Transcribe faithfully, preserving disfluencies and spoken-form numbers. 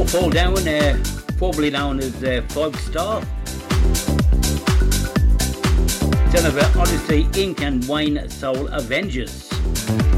Paul Dowen, uh, formerly known as uh, Five Star. Son of uh, Odyssey Incorporated and Wayne Soul Avengers.